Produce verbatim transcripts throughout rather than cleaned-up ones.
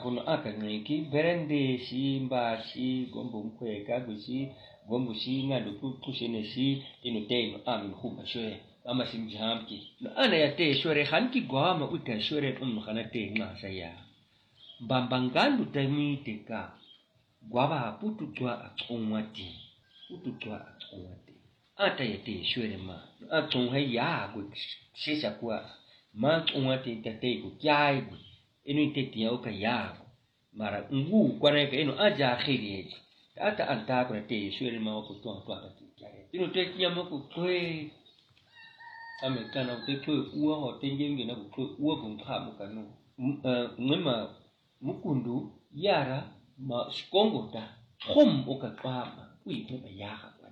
takono aka ngiki berende shi mba shi gombo mkweka gushi gombo shi ngado kushene shi ino teno am khumba shwe ama simjamki no ana ya te shwere hanki gwama uta shwere um khana te ngasa ya mbambangandu tamite ka gwaba putu twa atsongwati putu twa atsongwati ata ya te shwere ma atsongha ya go shesha kwa ma tsongwati tate go kyai go ino iteti ya uka ya mara ngu kwana ka ino aja khiri ata anta kwa te shwere ma ko twa twa tate kyai ino te kiyama ko kwe Americana te kwe uwa ho tenjenge na kwe uwa kumpa mukano ngema mukundu yara ma skongo ta hom oka kwama ui meba yaha kwa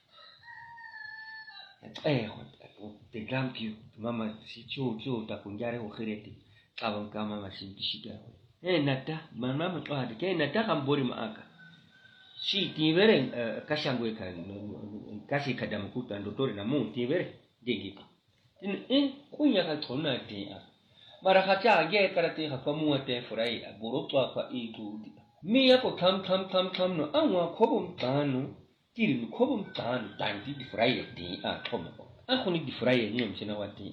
taki eh ho te gampio mama si cho cho ta kunjare ho khireti kaba kama ma simpishika eh nata mama ma kwa de ke nata kambori ma aka si tivere kashangwe ka kashi kadam kuta ndotore na mu tivere degi tin eh kunya ka tona te a mara khacha ge karate ha kamu te furai boro twa kwa igu mi ya ko tham tham tham tham no anwa khobum tanu tirin khobum tanu tan di furai te a thom a khoni di furai nyem chena wati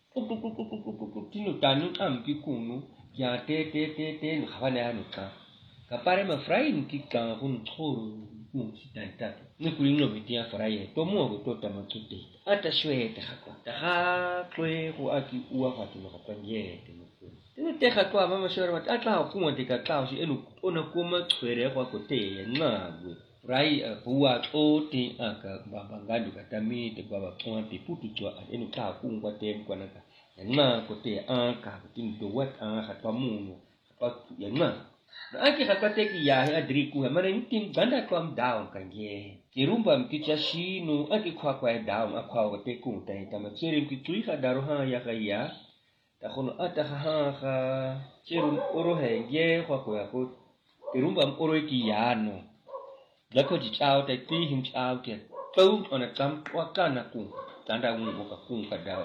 tinu tanu am ki kunu ya te te te te no khabane anu ka ka pare ma furai ni ki ka hun thoro mu sitanta ni kulino bitia furai to mo go to tamakite ata shwete hakwa ta kwe ku aki uwa kwa tino kapanje tino tino te hakwa mama shwere wat atla ku mo te ka tla shi enu ona kuma chwere kwa kote ngagwe rai buwa o ti aka baba ngadu katami te baba kwa ti putu chwa enu ta ku ngwa te kwa naka nga kote aka tino to wat aka hatwa muno hatwa ya nga aki hatwa te ki ya adriku mara ntim ganda kwa down kanje kirumba mkicha shino aki kwa kwa down akwa wote kunta itama chiri mkitui kadaro ha ya kaya takono ata ha ha chirum oro henge kwa kwa ko kirumba oro iki yano lako ji chao te ti him chao te tu ona kam kwa kana ku tanda ungo ka ku kadao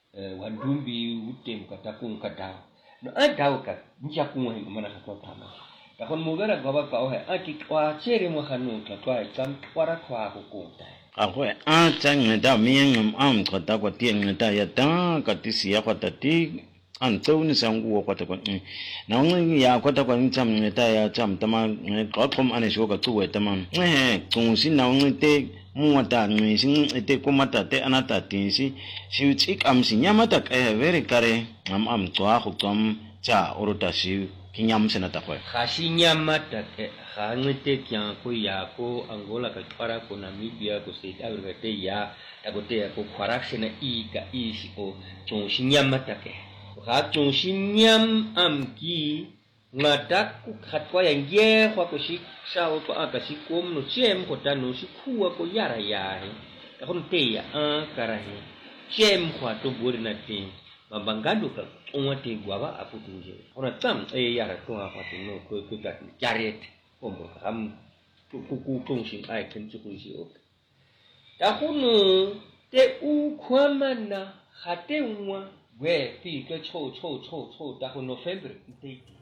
wandumbi utem kata ku kadao no adao ka nja ku he mana ka kwa tama takon mugara goba ka ohe aki kwa chiri mo khanu ka kwa kam kwara kwa ko kunta ahwe a chang da miyang am ko ta ko tieng da ya ta ka ti sia ko ta ti an to ni sang wo ko ta ko na ngi ya ko ta ko ni cham ni ta ya cham ta ma ko kom ane sho ka tu we ta ma eh kung sin na ngi te mu ta ni sin te ko mata te anata ti si si chik am sin ya mata eh very kare am am to a ko tom cha orota si kinyam sena ta ko khashi nyamata ke khangete kya ko ya ko Angola ka para ko Namibia ko South Africa te ya ta ko te ko kharaksena i ka isi ko chong nyamata ke kha chong nyam am ki ngata ku khatwa yang ye kwa ko shi shawo ko aka shi kom no chem ko tanu shi kuwa ko yara ya ta ko te ya a karahe chem kwa to bori na te mabangado ka onwate gwaba aputunje ona tam e yara ko apa tino ko ko ka jaret ombo am ku ku tongsin ai ken chu ku shi ok ta kunu te u kwamana khate unwa we ti ke cho cho cho cho ta ko November te